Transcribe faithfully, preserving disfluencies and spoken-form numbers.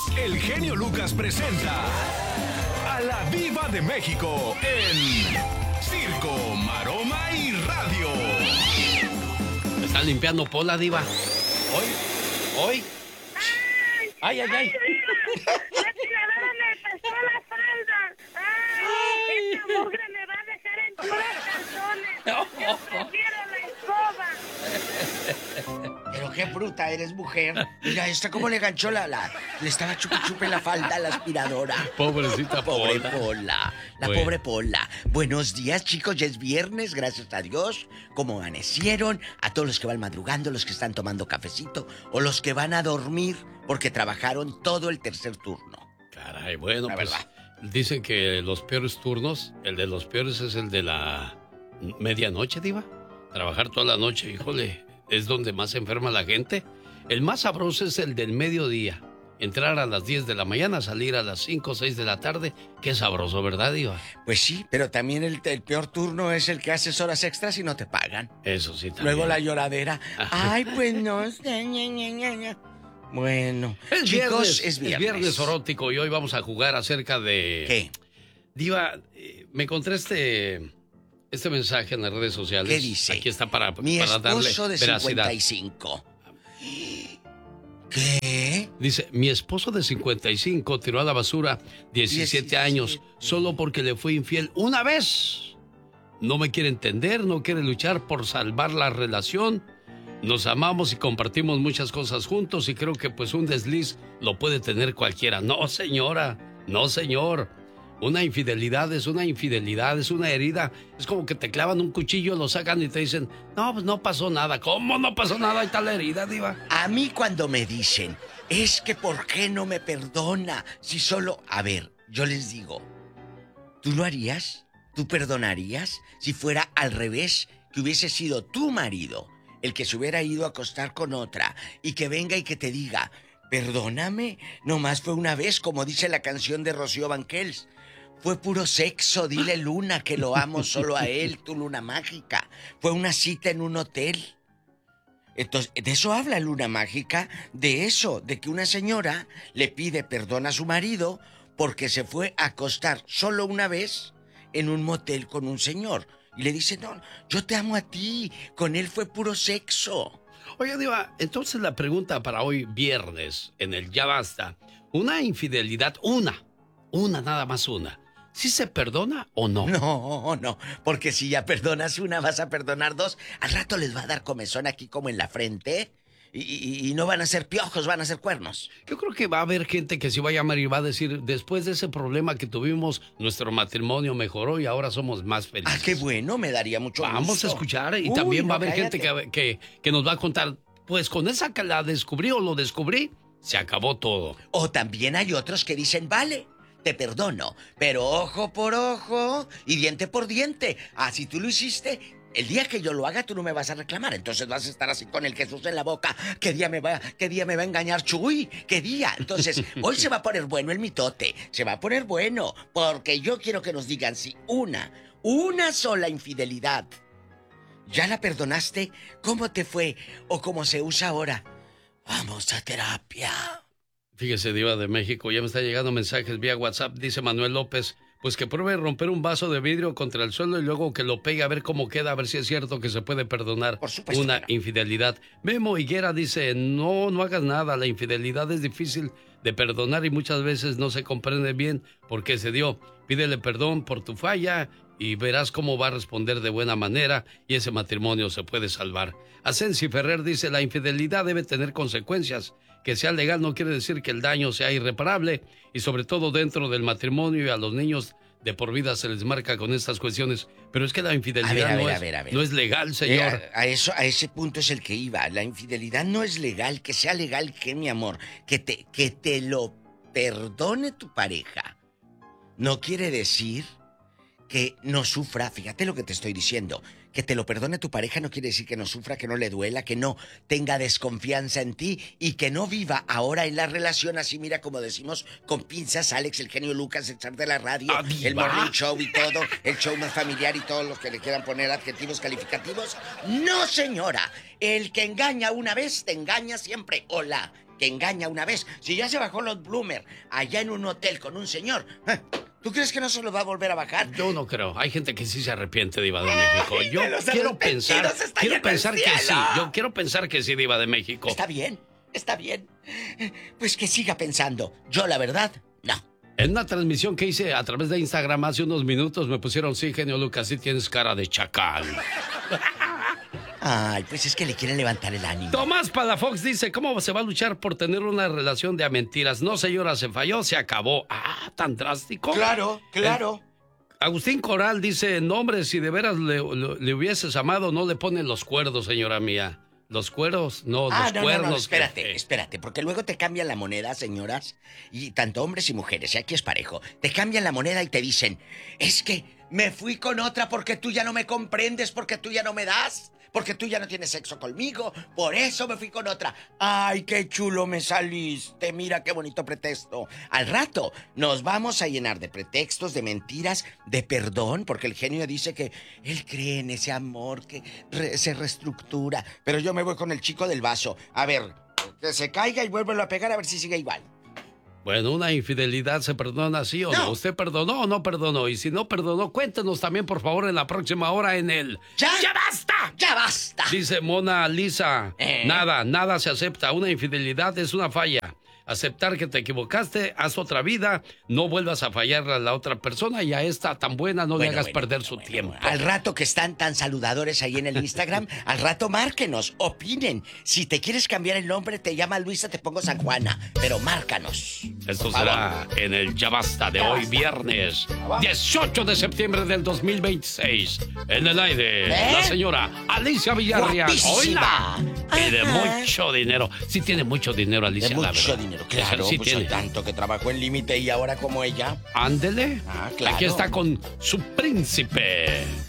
el genio Lucas presenta a la Diva de México en Circo, Maroma y Radio. ¿Están limpiando Pola, Diva? ¿Hoy? ¿Hoy? ¡Ay, ay, ay! ay. ¡La tiradora me pasó la falda! ¡Ay! ¡Esta mugre me va a dejar en puros calzones! ¡Yo prefiero la escoba! Pero qué bruta eres, mujer. Mira, esta cómo le ganchó la... la le estaba chupe chupe la falda a la aspiradora. Pobrecita Pobre Pola. Pola. La Bueno. pobre Pola. Buenos días, chicos. Ya es viernes, gracias a Dios. ¿Cómo amanecieron? A todos los que van madrugando, los que están tomando cafecito o los que van a dormir porque trabajaron todo el tercer turno. Caray, bueno, La pues verdad. dicen que los peores turnos, el de los peores es el de la medianoche, Diva. Trabajar toda la noche, híjole, es donde más se enferma la gente. El más sabroso es el del mediodía. Entrar a las diez de la mañana, salir a las cinco o seis de la tarde. Qué sabroso, ¿verdad, Diva? Pues sí, pero también el, el peor turno es el que haces horas extras y no te pagan. Eso sí, también. Luego la lloradera. Ay, pues no sé. ña, ña, ña, ña. Bueno, Es chicos, viernes, es viernes. Es viernes erótico y hoy vamos a jugar acerca de... ¿Qué? Diva, eh, me encontré este, este mensaje en las redes sociales. ¿Qué dice? Aquí está para, Mi para darle esposo de veracidad. cincuenta y cinco. ¿Qué? Dice, mi esposo de cincuenta y cinco tiró a la basura diecisiete años solo porque le fue infiel una vez. No me quiere entender, no quiere luchar por salvar la relación. Nos amamos y compartimos muchas cosas juntos y creo que pues un desliz lo puede tener cualquiera. No, señora, no, señor. Una infidelidad es una infidelidad, es una herida. Es como que te clavan un cuchillo, lo sacan y te dicen, no, pues no pasó nada. ¿Cómo no pasó nada? Ahí está la herida, Diva. A mí cuando me dicen, es que ¿por qué no me perdona? Si solo... A ver, yo les digo, ¿tú lo harías? ¿Tú perdonarías? Si fuera al revés, que hubiese sido tu marido el que se hubiera ido a acostar con otra y que venga y que te diga, perdóname, nomás fue una vez, como dice la canción de Rocío Banquels. Fue puro sexo, dile Luna que lo amo solo a él, tu luna mágica. Fue una cita en un hotel. Entonces, de eso habla Luna Mágica, de eso, de que una señora le pide perdón a su marido porque se fue a acostar solo una vez en un motel con un señor. Y le dice, no, yo te amo a ti, con él fue puro sexo. Oye, Diva, entonces la pregunta para hoy viernes, en el Ya Basta, una infidelidad, una, una, nada más una, ¿sí se perdona o no? No, no, porque si ya perdonas una, vas a perdonar dos. Al rato les va a dar comezón aquí como en la frente y, y, y no van a ser piojos, van a ser cuernos. Yo creo que va a haber gente que sí va a llamar y va a decir, después de ese problema que tuvimos, nuestro matrimonio mejoró y ahora somos más felices. Ah, qué bueno, me daría mucho gusto. Vamos a escuchar y Uy, también va a no, haber cállate. gente que, que, que nos va a contar, pues con esa que la descubrí o lo descubrí, se acabó todo. O también hay otros que dicen, vale, te perdono, pero ojo por ojo y diente por diente. Ah, si tú lo hiciste, el día que yo lo haga, tú no me vas a reclamar. Entonces vas a estar así con el Jesús en la boca. ¿Qué día me va, qué día me va a engañar Chuy? ¿Qué día? Entonces, hoy se va a poner bueno el mitote. Se va a poner bueno, porque yo quiero que nos digan si una, una sola infidelidad, ¿ya la perdonaste? ¿Cómo te fue? ¿O cómo se usa ahora? Vamos a terapia. Fíjese, Diva de México, ya me está llegando mensajes vía WhatsApp, dice Manuel López, pues que pruebe romper un vaso de vidrio contra el suelo y luego que lo pegue a ver cómo queda, a ver si es cierto que se puede perdonar Por supuesto una que no. infidelidad. Memo Higuera dice, no, no hagas nada, la infidelidad es difícil de perdonar y muchas veces no se comprende bien por qué se dio. Pídele perdón por tu falla y verás cómo va a responder de buena manera y ese matrimonio se puede salvar. Asensi Ferrer dice, la infidelidad debe tener consecuencias. Que sea legal no quiere decir que el daño sea irreparable y sobre todo dentro del matrimonio y a los niños de por vida se les marca con estas cuestiones. Pero es que la infidelidad A ver, a no, ver, es, a ver, a ver. no es legal, señor. Eh, a, a eso, a ese punto es el que iba. La infidelidad no es legal. Que sea legal, ¿qué, mi amor? Que te, que te lo perdone tu pareja. No quiere decir que no sufra. Fíjate lo que te estoy diciendo. Que te lo perdone tu pareja no quiere decir que no sufra, que no le duela, que no tenga desconfianza en ti y que no viva ahora en la relación así, mira, como decimos, con pinzas, Alex, el genio Lucas, el char de la radio, Ah, el ¿diva? morning show y todo, el show más familiar y todos los que le quieran poner adjetivos calificativos. No, señora, el que engaña una vez te engaña siempre. Hola, que engaña una vez. Si ya se bajó los Bloomer allá en un hotel con un señor, ¿eh? ¿Tú crees que no se lo va a volver a bajar? Yo no creo. Hay gente que sí se arrepiente, Diva de México. Yo de los quiero pensar, quiero pensar que sí. cielo. Yo quiero pensar que sí, Diva de México. Está bien, está bien. Pues que siga pensando. Yo, la verdad, no. En una transmisión que hice a través de Instagram hace unos minutos me pusieron, sí, genio Lucas, sí tienes cara de chacal. Ay, pues es que le quieren levantar el ánimo. Tomás Palafox dice, ¿cómo se va a luchar por tener una relación de a mentiras? No, señora, se falló, se acabó. Ah, ¿tan drástico? Claro, claro. Eh, Agustín Coral dice, no, hombre, si de veras le, le, le hubieses amado, no le ponen los cuerdos, señora mía. Los cueros, no, ah, los no, cuernos. No, no, espérate, que... espérate, porque luego te cambian la moneda, señoras, y tanto hombres y mujeres, y aquí es parejo, te cambian la moneda y te dicen, es que me fui con otra porque tú ya no me comprendes, porque tú ya no me das, porque tú ya no tienes sexo conmigo, por eso me fui con otra. Ay, qué chulo me saliste, mira qué bonito pretexto. Al rato nos vamos a llenar de pretextos, de mentiras, de perdón, porque el genio dice que él cree en ese amor que re- se reestructura. Pero yo me voy con el chico del vaso. A ver, que se caiga y vuélvelo a pegar a ver si sigue igual. Bueno, una infidelidad se perdona, ¿sí o no? no? ¿Usted perdonó o no perdonó? Y si no perdonó, cuéntenos también, por favor, en la próxima hora en el... ¡Ya! ¡Ya basta! ¡Ya basta! Dice Mona Lisa, ¿Eh? nada, nada se acepta. Una infidelidad es una falla. Aceptar que te equivocaste, haz otra vida, no vuelvas a fallar a la otra persona y a esta tan buena no bueno, le hagas bueno, perder bueno, su bueno, tiempo. Bueno. Al rato que están tan saludadores ahí en el Instagram, al rato márquenos, opinen. Si te quieres cambiar el nombre, te llama Luisa, te pongo San Juana, pero márcanos. Esto será en el Ya Basta de Ya hoy, basta. viernes dieciocho de septiembre del dos mil veintiséis. En el aire, ¿Eh? la señora Alicia Villarreal. Guapísima. Hola. Y de Ajá. mucho dinero. Sí tiene mucho dinero, Alicia, De la mucho verdad. dinero, claro, Sí pues tiene. tanto que trabajó en Límite y ahora como ella. Ándele. Ah, claro. Aquí está con su príncipe.